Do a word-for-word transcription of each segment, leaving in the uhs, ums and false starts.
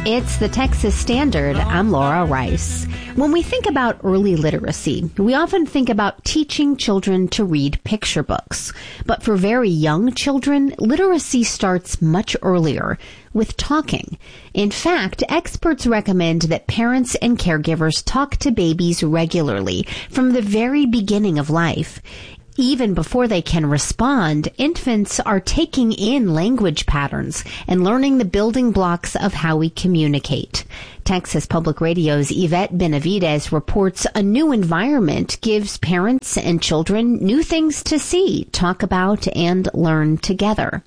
It's the Texas Standard. I'm Laura Rice. When we think about early literacy, we often think about teaching children to read picture books. But for very young children, literacy starts much earlier, with talking. In fact, experts recommend that parents and caregivers talk to babies regularly from the very beginning of life. Even before they can respond, infants are taking in language patterns and learning the building blocks of how we communicate. Texas Public Radio's Yvette Benavides reports a new environment gives parents and children new things to see, talk about, and learn together.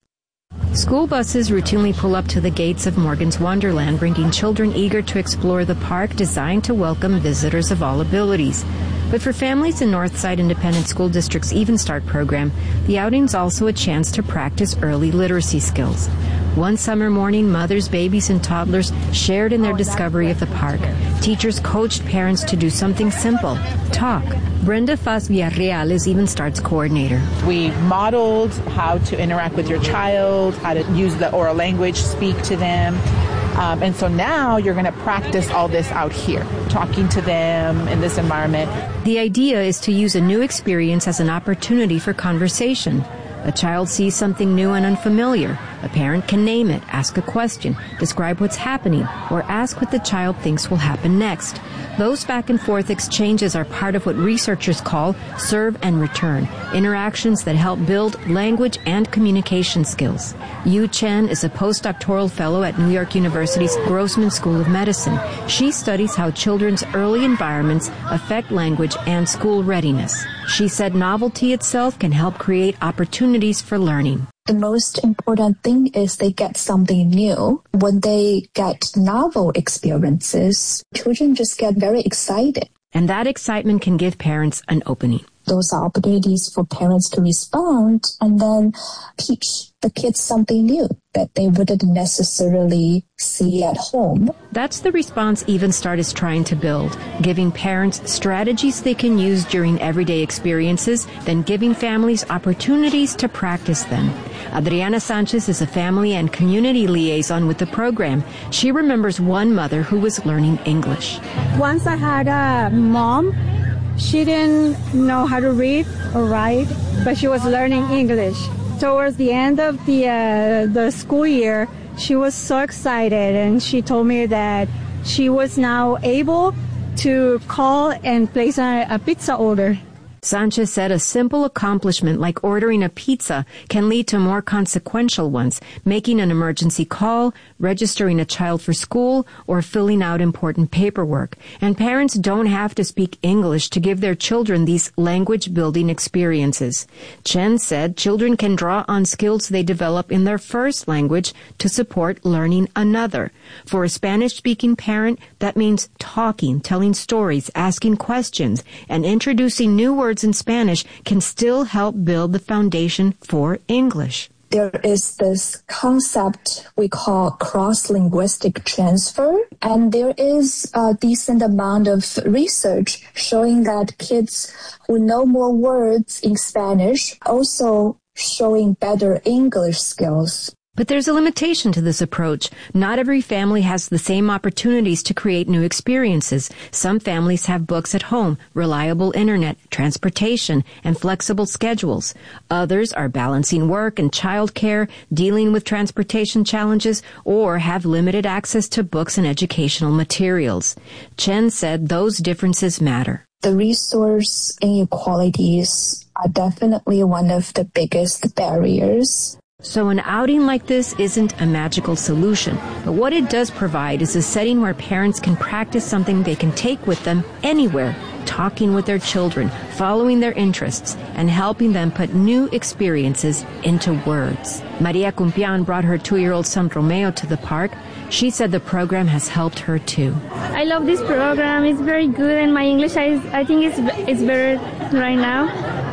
School buses routinely pull up to the gates of Morgan's Wonderland, bringing children eager to explore the park designed to welcome visitors of all abilities. But for families in Northside Independent School District's Even Start program, the outing's also a chance to practice early literacy skills. One summer morning, mothers, babies, and toddlers shared in their discovery of the park. Teachers coached parents to do something simple, talk. Brenda Faz Villarreal is Even Start's coordinator. We modeled how to interact with your child, how to use the oral language, speak to them. Um, and so now you're going to practice all this out here, talking to them in this environment. The idea is to use a new experience as an opportunity for conversation. A child sees something new and unfamiliar. A parent can name it, ask a question, describe what's happening, or ask what the child thinks will happen next. Those back and forth exchanges are part of what researchers call serve and return, interactions that help build language and communication skills. Yu Chen is a postdoctoral fellow at New York University's Grossman School of Medicine. She studies how children's early environments affect language and school readiness. She said novelty itself can help create opportunities for learning. The most important thing is they get something new. When they get novel experiences, children just get very excited. And that excitement can give parents an opening. Those are opportunities for parents to respond and then teach the kids something new that they wouldn't necessarily see at home. That's the response Even Start is trying to build, giving parents strategies they can use during everyday experiences, then giving families opportunities to practice them. Adriana Sanchez is a family and community liaison with the program. She remembers one mother who was learning English. Once I had a mom. She didn't know how to read or write, but she was learning English. Towards the end of the uh, the school year, she was so excited, and she told me that she was now able to call and place a, a pizza order. Sanchez said a simple accomplishment like ordering a pizza can lead to more consequential ones, making an emergency call, registering a child for school, or filling out important paperwork. And parents don't have to speak English to give their children these language-building experiences. Chen said children can draw on skills they develop in their first language to support learning another. For a Spanish-speaking parent, that means talking, telling stories, asking questions, and introducing new words in Spanish can still help build the foundation for English. There is this concept we call cross-linguistic transfer, and there is a decent amount of research showing that kids who know more words in Spanish also showing better English skills. But there's a limitation to this approach. Not every family has the same opportunities to create new experiences. Some families have books at home, reliable internet, transportation, and flexible schedules. Others are balancing work and childcare, dealing with transportation challenges, or have limited access to books and educational materials. Chen said those differences matter. The resource inequalities are definitely one of the biggest barriers. So an outing like this isn't a magical solution, but what it does provide is a setting where parents can practice something they can take with them anywhere, talking with their children, following their interests, and helping them put new experiences into words. Maria Cumpian brought her two-year-old son Romeo to the park. She said the program has helped her too. I love this program. It's very good, and my English, I, I think it's, it's better right now.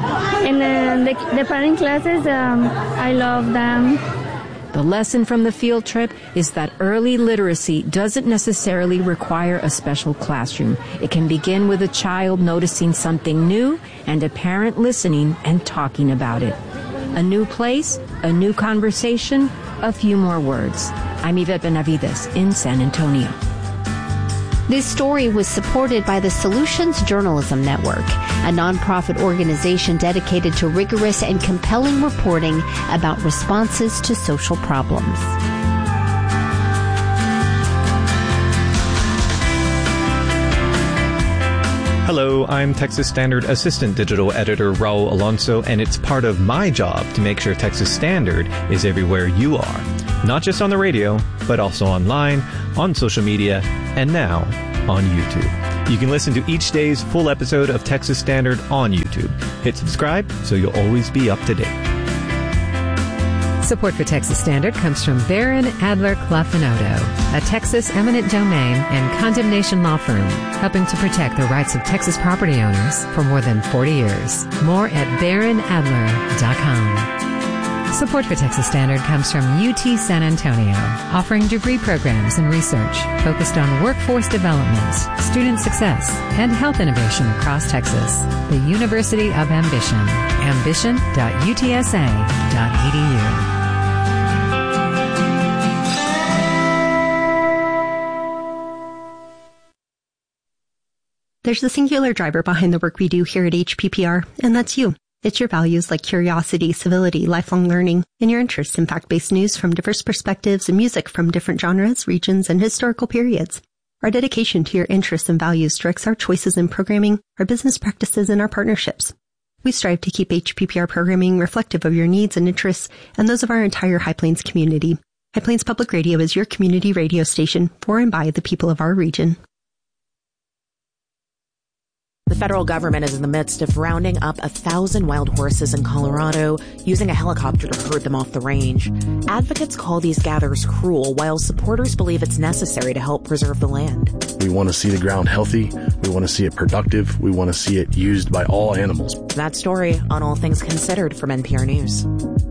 And uh, the, the parent classes, um, I love them. The lesson from the field trip is that early literacy doesn't necessarily require a special classroom. It can begin with a child noticing something new and a parent listening and talking about it. A new place, a new conversation, a few more words. I'm Yvette Benavides in San Antonio. This story was supported by the Solutions Journalism Network, a nonprofit organization dedicated to rigorous and compelling reporting about responses to social problems. Hello, I'm Texas Standard Assistant Digital Editor Raul Alonso, and it's part of my job to make sure Texas Standard is everywhere you are. Not just on the radio, but also online, on social media, and now on YouTube. You can listen to each day's full episode of Texas Standard on YouTube. Hit subscribe so you'll always be up to date. Support for Texas Standard comes from Barron, Adler, Clough and Odo, a Texas eminent domain and condemnation law firm, helping to protect the rights of Texas property owners for more than forty years. More at baron adler dot com. Support for Texas Standard comes from U T San Antonio, offering degree programs and research focused on workforce development, student success, and health innovation across Texas. The University of Ambition. ambition dot u t s a dot e d u. There's a singular driver behind the work we do here at H P P R, and that's you. It's your values like curiosity, civility, lifelong learning, and your interests in fact-based news from diverse perspectives and music from different genres, regions, and historical periods. Our dedication to your interests and values directs our choices in programming, our business practices, and our partnerships. We strive to keep H P P R programming reflective of your needs and interests and those of our entire High Plains community. High Plains Public Radio is your community radio station for and by the people of our region. The federal government is in the midst of rounding up a thousand wild horses in Colorado, using a helicopter to herd them off the range. Advocates call these gathers cruel, while supporters believe it's necessary to help preserve the land. We want to see the ground healthy. We want to see it productive. We want to see it used by all animals. That story on All Things Considered from N P R News.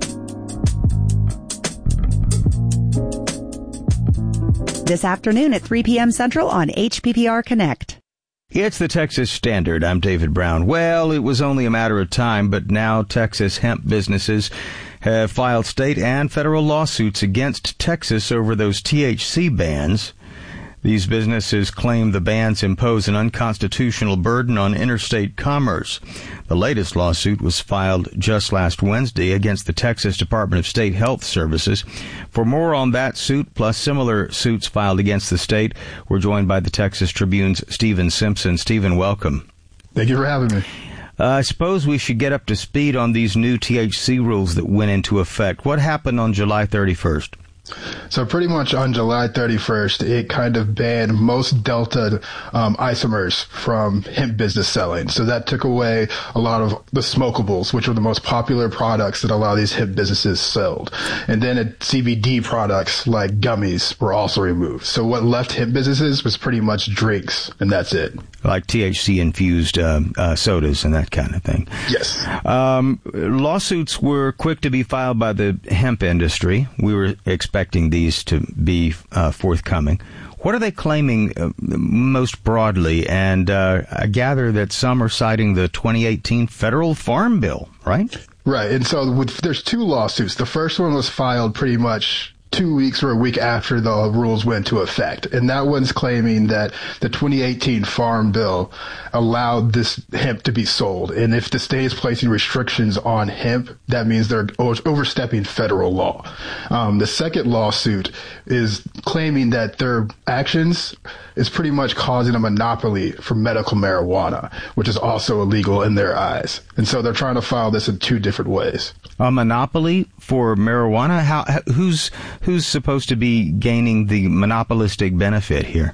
This afternoon at three p.m. Central on H P P R Connect. It's the Texas Standard. I'm David Brown. Well, it was only a matter of time, but now Texas hemp businesses have filed state and federal lawsuits against Texas over those T H C bans. These businesses claim the bans impose an unconstitutional burden on interstate commerce. The latest lawsuit was filed just last Wednesday against the Texas Department of State Health Services. For more on that suit, plus similar suits filed against the state, we're joined by the Texas Tribune's Stephen Simpson. Stephen, welcome. Thank you for having me. Uh, I suppose we should get up to speed on these new T H C rules that went into effect. What happened on July thirty-first? So pretty much on July thirty-first, it kind of banned most Delta um, isomers from hemp business selling. So that took away a lot of the smokables, which were the most popular products that a lot of these hemp businesses sold. And then it, C B D products like gummies were also removed. So what left hemp businesses was pretty much drinks, and that's it. Like T H C-infused uh, uh, sodas and that kind of thing. Yes. Um, lawsuits were quick to be filed by the hemp industry. We were expecting these to be uh, forthcoming. What are they claiming uh, most broadly? And uh, I gather that some are citing the twenty eighteen federal farm bill, right? Right. And so with, there's two lawsuits. The first one was filed pretty much two weeks or a week after the rules went into effect. And that one's claiming that the twenty eighteen Farm Bill allowed this hemp to be sold. And if the state is placing restrictions on hemp, that means they're overstepping federal law. Um, the second lawsuit is claiming that their actions is pretty much causing a monopoly for medical marijuana, which is also illegal in their eyes. And so they're trying to file this in two different ways. A monopoly for marijuana? How, who's who's supposed to be gaining the monopolistic benefit here?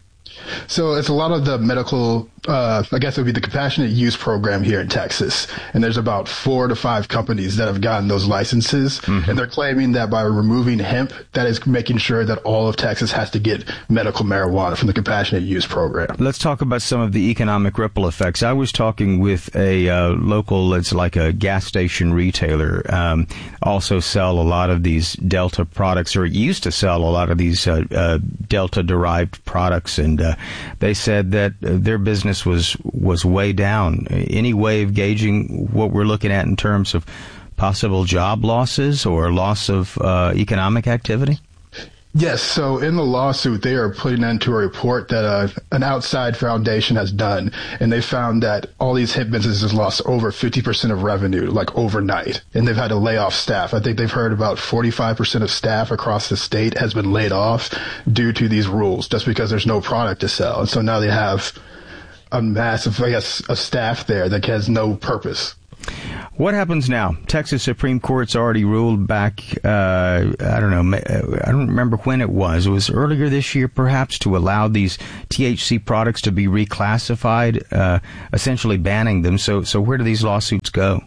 So it's a lot of the medical, uh, I guess it would be the compassionate use program here in Texas. And there's about four to five companies that have gotten those licenses. Mm-hmm. And they're claiming that by removing hemp, that is making sure that all of Texas has to get medical marijuana from the compassionate use program. Let's talk about some of the economic ripple effects. I was talking with a uh, local, it's like a gas station retailer, um, also sell a lot of these Delta products, or used to sell a lot of these uh, uh, Delta-derived products. And uh, they said that uh, their business was was way down. Any way of gauging what we're looking at in terms of possible job losses or loss of uh, economic activity? Yes. So in the lawsuit, they are putting into a report that uh, an outside foundation has done, and they found that all these hemp businesses lost over fifty percent of revenue, like overnight, and they've had to lay off staff. I think they've heard about forty-five percent of staff across the state has been laid off due to these rules, just because there's no product to sell. And so now they have a massive, I guess, a staff there that has no purpose. What happens now? Texas Supreme Court's already ruled back, uh, I don't know, I don't remember when it was. It was earlier this year, perhaps, to allow these T H C products to be reclassified, uh, essentially banning them. So, so where do these lawsuits go?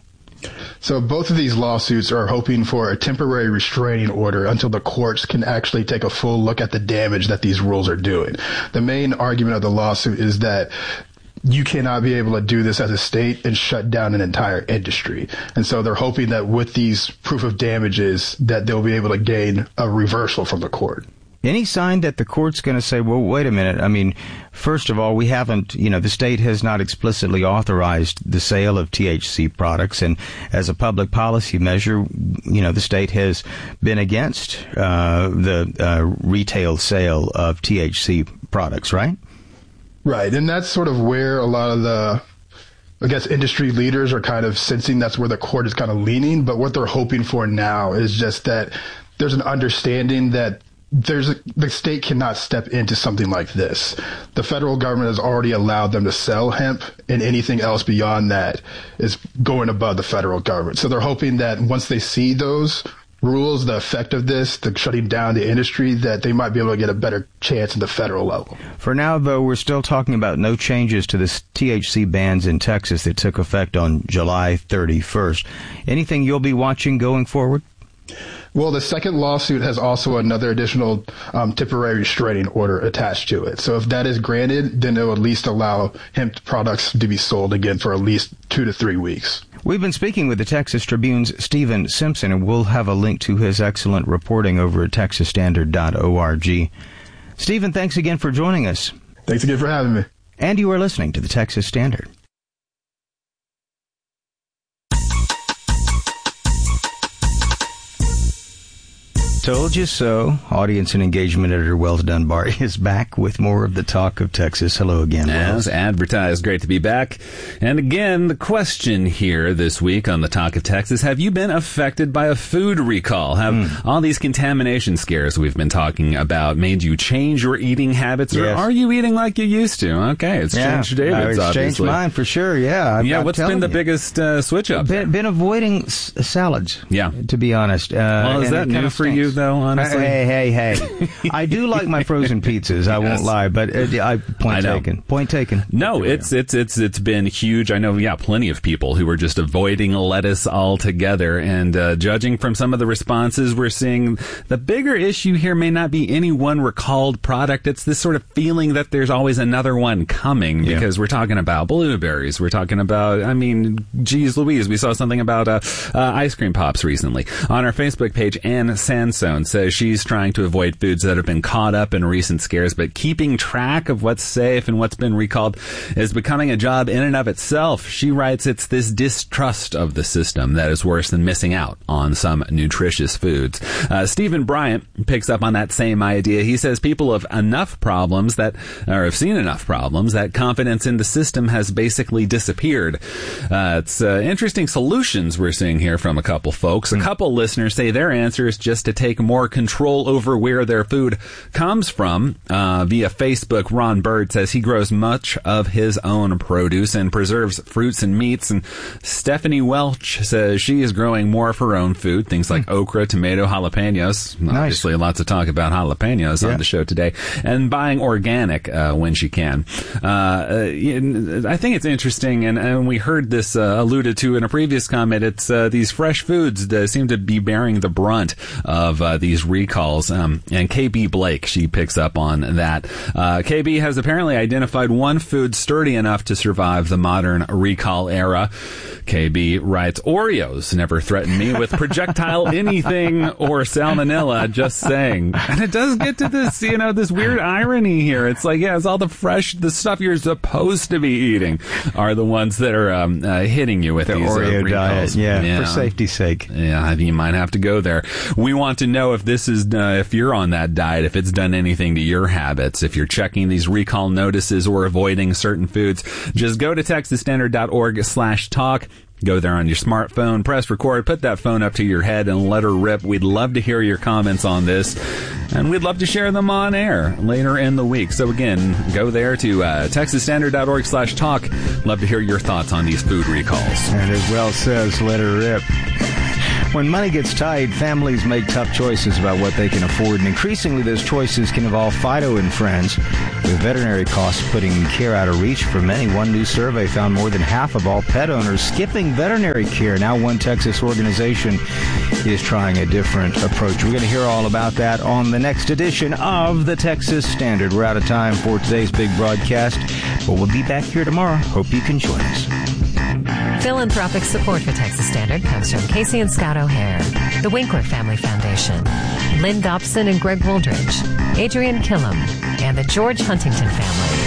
So both of these lawsuits are hoping for a temporary restraining order until the courts can actually take a full look at the damage that these rules are doing. The main argument of the lawsuit is that you cannot be able to do this as a state and shut down an entire industry. And so they're hoping that with these proof of damages that they'll be able to gain a reversal from the court. Any sign that the court's going to say, well, wait a minute. I mean, first of all, we haven't, you know, the state has not explicitly authorized the sale of T H C products. And as a public policy measure, you know, the state has been against uh, the uh, retail sale of T H C products, right? Right, and that's sort of where a lot of the, I guess, industry leaders are kind of sensing that's where the court is kind of leaning. But what they're hoping for now is just that there's an understanding that there's a, the state cannot step into something like this. The federal government has already allowed them to sell hemp, and anything else beyond that is going above the federal government. So they're hoping that once they see those rules, the effect of this, the shutting down the industry, that they might be able to get a better chance at the federal level. For now, though, we're still talking about no changes to the T H C bans in Texas that took effect on July thirty-first. Anything you'll be watching going forward? Well, the second lawsuit has also another additional um, temporary restraining order attached to it. So if that is granted, then it will at least allow hemp products to be sold again for at least two to three weeks. We've been speaking with the Texas Tribune's Stephen Simpson, and we'll have a link to his excellent reporting over at texas standard dot org. Stephen, thanks again for joining us. Thanks again for having me. And you are listening to the Texas Standard. Told you so. Audience and engagement editor Wells Dunbar is back with more of the talk of Texas. Hello again, Wells. As advertised, great to be back. And again, the question here this week on the talk of Texas: have you been affected by a food recall? Have mm. all these contamination scares we've been talking about made you change your eating habits, or yes. are you eating like you used to? Okay, it's yeah. changed David's. No, it's obviously changed mine for sure. Yeah. I'm, yeah. I'm what's been the you. biggest uh, switch up? Been, been avoiding s- salads. Yeah. To be honest. Uh, well, is that new for you? Though, honestly. Hey, hey, hey. I do like my frozen pizzas, I yes. won't lie, but uh, I, point I taken. Point taken. No, it's it's it's it's been huge. I know, yeah, plenty of people who were just avoiding lettuce altogether, and uh, judging from some of the responses we're seeing, the bigger issue here may not be any one recalled product. It's this sort of feeling that there's always another one coming, yeah. because we're talking about blueberries. We're talking about, I mean, geez Louise, we saw something about uh, uh, ice cream pops recently. On our Facebook page, Ann Sansone says she's trying to avoid foods that have been caught up in recent scares, but keeping track of what's safe and what's been recalled is becoming a job in and of itself. She writes, it's this distrust of the system that is worse than missing out on some nutritious foods. Uh, Stephen Bryant picks up on that same idea. He says people have enough problems that, or have seen enough problems that confidence in the system has basically disappeared. Uh, it's uh, interesting solutions we're seeing here from a couple folks. A couple listeners say their answer is just to take more control over where their food comes from. Uh, via Facebook, Ron Bird says he grows much of his own produce and preserves fruits and meats. And Stephanie Welch says she is growing more of her own food, things like mm. okra, tomato, jalapenos. Nice. Obviously, lots of talk about jalapenos yeah. on the show today. And buying organic uh, when she can. Uh, I think it's interesting, and, and we heard this uh, alluded to in a previous comment. It's uh, these fresh foods that seem to be bearing the brunt of of uh, these recalls. Um, and K B Blake, she picks up on that. Uh, K B has apparently identified one food sturdy enough to survive the modern recall era. K B writes, Oreos never threatened me with projectile anything or salmonella, just saying. And it does get to this, you know, this weird irony here. It's like, yeah, it's all the fresh, the stuff you're supposed to be eating are the ones that are um, uh, hitting you with the these Oreo uh, recalls. diet, yeah, yeah, for safety's sake. Yeah, you might have to go there. We want to know if this is, uh, if you're on that diet, if it's done anything to your habits, if you're checking these recall notices or avoiding certain foods. Just go to texas standard dot org slash talk. Go there on your smartphone, press record, put that phone up to your head and let her rip. We'd love to hear your comments on this, and we'd love to share them on air later in the week. So again, go there to uh, texas standard dot org slash talk. Love to hear your thoughts on these food recalls. And as well says, let her rip. When money gets tight, families make tough choices about what they can afford, and increasingly those choices can involve Fido and Friends, with veterinary costs putting care out of reach for many. One new survey found more than half of all pet owners skipping veterinary care. Now one Texas organization is trying a different approach. We're going to hear all about that on the next edition of the Texas Standard. We're out of time for today's big broadcast, but we'll be back here tomorrow. Hope you can join us. Philanthropic support for Texas Standard comes from Casey and Scott O'Hare, the Winkler Family Foundation, Lynn Dobson and Greg Wooldridge, Adrian Killam, and the George Huntington family.